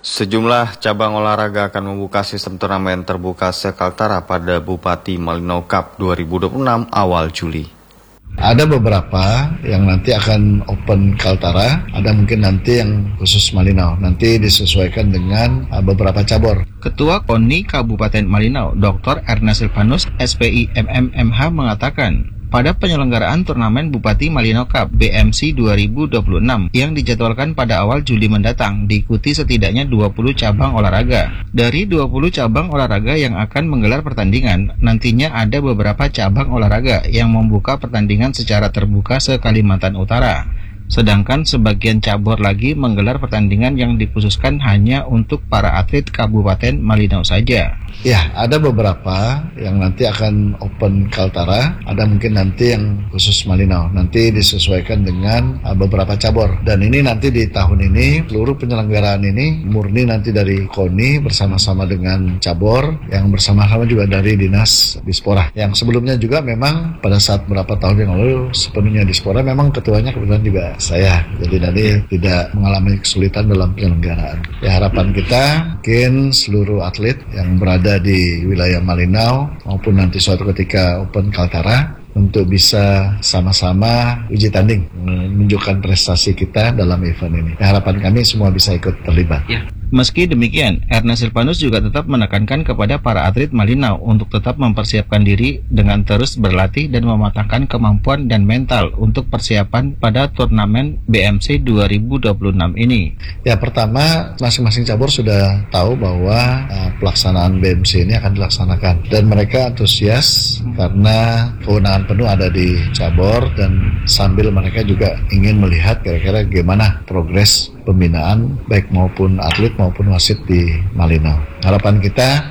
Sejumlah cabang olahraga akan membuka sistem turnamen terbuka se-Kaltara pada Bupati Malino Cup 2026 awal Juli. Ada beberapa yang nanti akan open Kaltara, ada mungkin nanti yang khusus Malinau, nanti disesuaikan dengan beberapa cabur. Ketua KONI Kabupaten Malinau, Dr. Ernest Silvanus, SPI MMMH mengatakan, pada penyelenggaraan turnamen Bupati Malino Cup BMC 2026 yang dijadwalkan pada awal Juli mendatang, diikuti setidaknya 20 cabang olahraga. Dari 20 cabang olahraga yang akan menggelar pertandingan, nantinya ada beberapa cabang olahraga yang membuka pertandingan secara terbuka se-Kalimantan Utara. Sedangkan sebagian cabur lagi menggelar pertandingan yang dikhususkan hanya untuk para atlet Kabupaten Malinau saja. Ya, ada beberapa yang nanti akan open Kaltara, ada mungkin nanti yang khusus Malinau, nanti disesuaikan dengan beberapa cabur. Dan ini nanti di tahun ini, seluruh penyelenggaraan ini murni nanti dari KONI bersama-sama dengan cabur, yang bersama-sama juga dari Dinas Dispora. Yang sebelumnya juga memang pada saat beberapa tahun yang lalu sepenuhnya Dispora, memang ketuanya kebetulan juga saya. Jadi nanti tidak mengalami kesulitan dalam penyelenggaraan. Ya, harapan kita mungkin seluruh atlet yang berada di wilayah Malinau maupun nanti suatu ketika open Kaltara untuk bisa sama-sama uji tanding menunjukkan prestasi kita dalam event ini. Ya, harapan kami semua bisa ikut terlibat. Ya. Meski demikian, Ernest Silvanus juga tetap menekankan kepada para atlet Malinau untuk tetap mempersiapkan diri dengan terus berlatih dan mematangkan kemampuan dan mental untuk persiapan pada turnamen BMC 2026 ini. Ya, pertama masing-masing cabur sudah tahu bahwa pelaksanaan BMC ini akan dilaksanakan dan mereka antusias karena kewenangan penuh ada di cabur dan sambil mereka juga ingin melihat kira-kira gimana progres pembinaan baik maupun atlet maupun wasit di Malinau. Harapan kita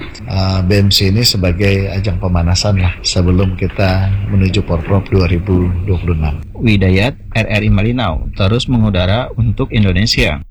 BMC ini sebagai ajang pemanasan lah sebelum kita menuju Porprov 2026. Widayat, RRI Malinau, terus mengudara untuk Indonesia.